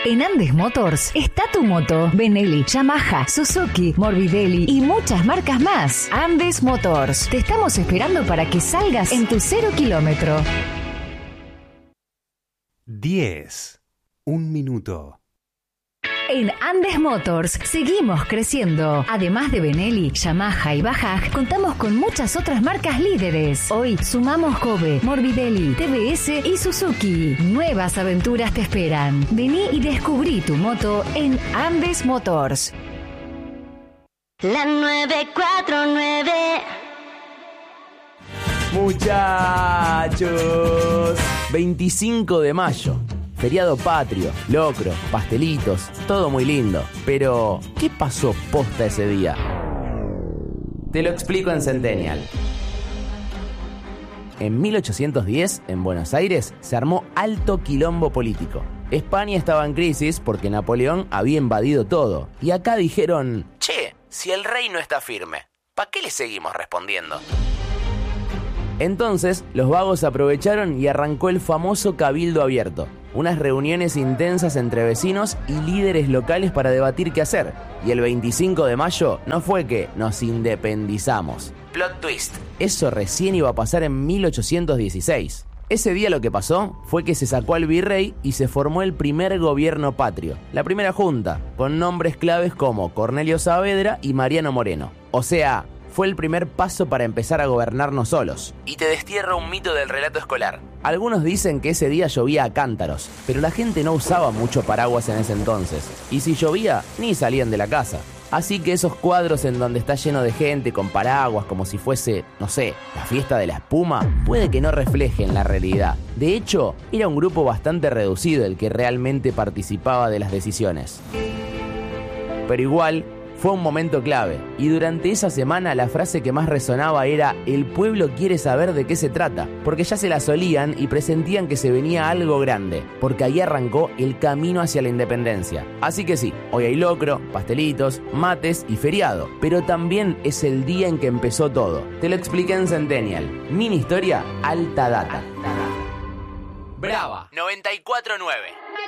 En Andes Motors está tu moto. Benelli, Yamaha, Suzuki, Morbidelli y muchas marcas más. Andes Motors. Te estamos esperando para que salgas en tu 0 kilómetro. 10. Un minuto. En Andes Motors seguimos creciendo. Además de Benelli, Yamaha y Bajaj, contamos con muchas otras marcas líderes. Hoy sumamos Kobe, Morbidelli, TBS y Suzuki. Nuevas aventuras te esperan. Vení y descubrí tu moto en Andes Motors. La 949. Muchachos, 25 de mayo. Feriado patrio, locro, pastelitos, todo muy lindo. Pero, ¿qué pasó posta ese día? Te lo explico en Centennial. En 1810, en Buenos Aires, se armó alto quilombo político. España estaba en crisis porque Napoleón había invadido todo. Y acá dijeron, che, si el rey no está firme, ¿para qué le seguimos respondiendo? Entonces, los vagos aprovecharon y arrancó el famoso Cabildo Abierto. Unas reuniones intensas entre vecinos y líderes locales para debatir qué hacer. Y el 25 de mayo no fue que nos independizamos. Plot twist, eso recién iba a pasar en 1816. Ese día lo que pasó fue que se sacó al virrey y se formó el primer gobierno patrio, la primera junta, con nombres claves como Cornelio Saavedra y Mariano Moreno. O sea, fue el primer paso para empezar a gobernarnos solos. Y te destierro un mito del relato escolar. Algunos dicen que ese día llovía a cántaros, pero la gente no usaba mucho paraguas en ese entonces. Y si llovía, ni salían de la casa. Así que esos cuadros en donde está lleno de gente con paraguas como si fuese, no sé, la fiesta de la espuma, puede que no reflejen la realidad. De hecho, era un grupo bastante reducido el que realmente participaba de las decisiones. Pero igual, fue un momento clave, y durante esa semana la frase que más resonaba era «El pueblo quiere saber de qué se trata», porque ya se la solían y presentían que se venía algo grande, porque ahí arrancó el camino hacia la independencia. Así que sí, hoy hay locro, pastelitos, mates y feriado, pero también es el día en que empezó todo. Te lo expliqué en Centennial. Mini historia, alta data. Brava, 94.9.